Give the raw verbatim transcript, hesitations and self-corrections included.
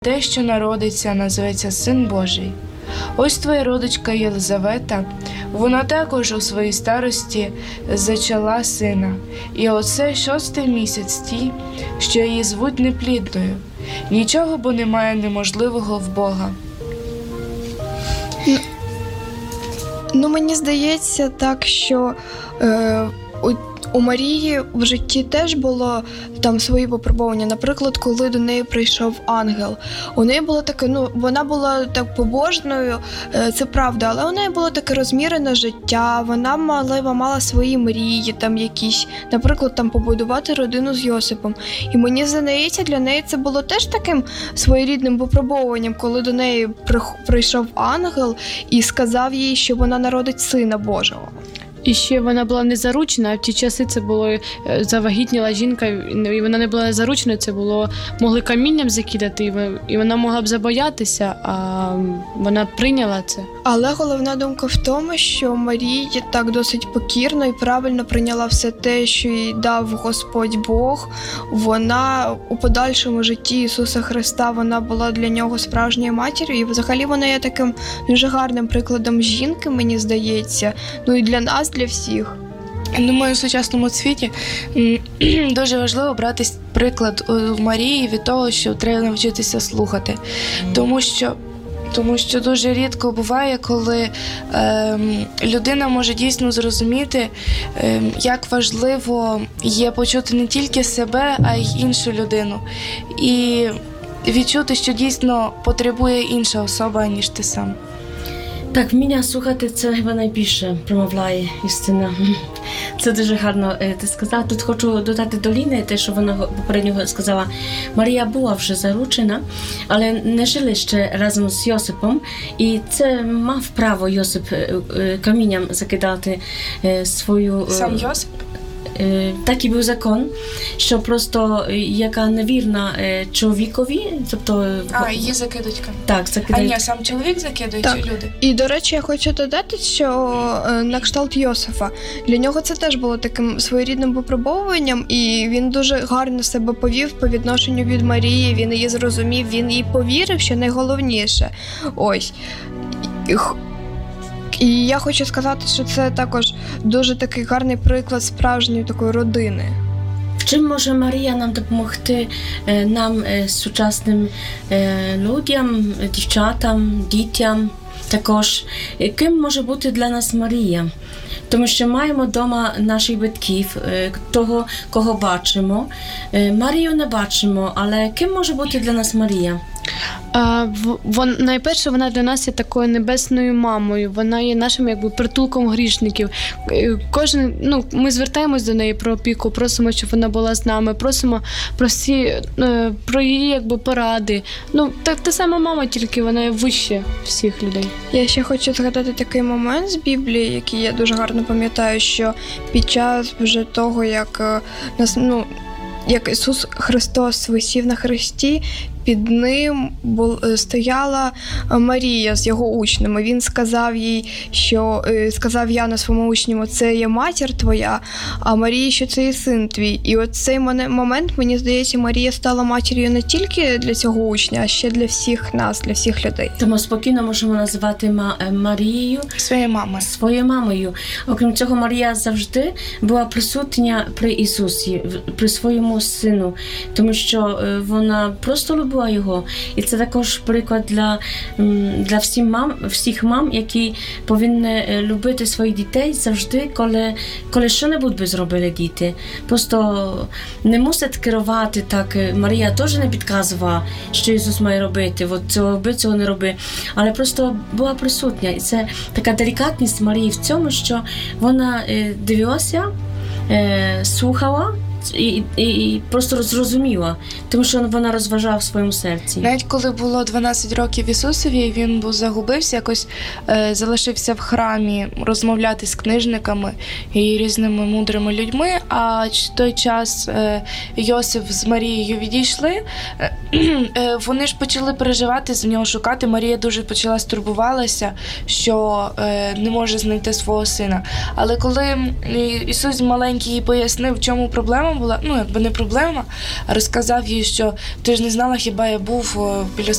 Те, що народиться, називається Син Божий. Ось твоя родичка Єлизавета, вона також у своїй старості зачала сина. І оце шостий місяць ті, що її звуть неплідною. Нічого бо немає неможливого в Бога. Ну, мені здається так, що е, у, у Марії в житті теж було там свої випробування. Наприклад, коли до неї прийшов ангел. У неї було таке, ну, вона була так побожною, е, це правда, але у неї було таке розмірене життя, вона мала, мала свої мрії там якісь, наприклад, там побудувати родину з Йосипом. І мені здається, для неї це було теж таким своєрідним випробуванням, коли до неї прийшов ангел і сказав їй, що вона народить Сина Божого. І ще вона була не заручена, а в ті часи це було завагітніла жінка, і вона не була не заручена, це було, могли камінням закидати, і вона могла б забоятися, а вона прийняла це. Але головна думка в тому, що Марія так досить покірно і правильно прийняла все те, що їй дав Господь Бог. Вона у подальшому житті Ісуса Христа, вона була для нього справжньою матір'ю, і взагалі вона є таким дуже гарним прикладом жінки, мені здається, ну і для нас, для всіх. Думаю, у сучасному світі дуже важливо брати приклад в Марії від того, що треба навчитися слухати. Тому що Тому що дуже рідко буває, коли е, людина може дійсно зрозуміти, е, як важливо є почути не тільки себе, а й іншу людину. І відчути, що дійсно потребує інша особа, ніж ти сам. Так, вміння слухати – це хіба найбільше промовляє істина. Це дуже гарно ти сказала. Тут хочу додати до Ліни те, що вона попередньо сказала. Марія була вже заручена, але не жили ще разом з Йосипом. І це мав право Йосип камінням закидати свою... Сам Йосип? Такий був закон, що просто яка невірна чоловікові, тобто... А, її закидуть камінь. Так, закидають. А ні, сам чоловік закидає чи люди? І, до речі, я хочу додати, що на кшталт Йосифа, для нього це теж було таким своєрідним випробовуванням, і він дуже гарно себе повів по відношенню від Марії, він її зрозумів, він їй повірив, що найголовніше. Ось. І я хочу сказати, що це також дуже такий гарний приклад справжньої такої родини. Чим може Марія нам допомогти, нам, сучасним людям, дівчатам, дітям також? Ким може бути для нас Марія? Тому що маємо вдома наших батьків, того, кого бачимо. Марію не бачимо, але ким може бути для нас Марія? А, вон, найперше, вона для нас є такою небесною мамою. Вона є нашим якби притулком грішників. Кожен, ну, ми звертаємось до неї про опіку, просимо, щоб вона була з нами, просимо про всі, про її якби поради. Ну, так та сама мама, тільки вона є вище всіх людей. Я ще хочу згадати такий момент з Біблії, який я дуже гарно пам'ятаю, що під час вже того, як нас, ну, як Ісус Христос висів на хресті, під ним стояла Марія з його учнями. Він сказав їй, що сказав я на своєму учню, це є матір твоя, а Марія, що це є син твій. І от цей момент, мені здається, Марія стала матір'ю не тільки для цього учня, а ще для всіх нас, для всіх людей. Тому спокійно можемо називати Марією своєю мамою. Своєю мамою. Окрім цього, Марія завжди була присутня при Ісусі, при своєму сину, тому що вона просто любила його. І це також приклад для, для всіх мам, всіх мам, які повинні любити своїх дітей завжди, коли, коли що-небудь би зробили діти. Просто не мусить керувати так. Марія теж не підказувала, що Ісус має робити, от цього роби, цього не роби. Але просто була присутня. І це така делікатність Марії в цьому, що вона дивилася, слухала, І, і, і просто зрозуміла, тому що вона розважала в своєму серці. Навіть коли було дванадцять років Ісусові, він був загубився, якось е, залишився в храмі розмовляти з книжниками і різними мудрими людьми, а в той час е, Йосип з Марією відійшли, е, е, вони ж почали переживати за нього, шукати. Марія дуже почала стурбувалася, що е, не може знайти свого сина. Але коли м, Ісус маленький їй пояснив, в чому проблема була, ну якби не проблема, а розказав їй, що ти ж не знала, хіба я був е, біля